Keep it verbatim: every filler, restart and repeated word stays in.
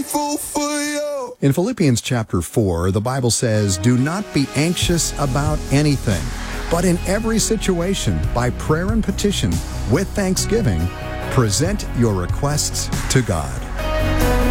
grateful for you. In Philippians chapter four, the Bible says, "Do not be anxious about anything, but in every situation, by prayer and petition, with thanksgiving, present your requests to God."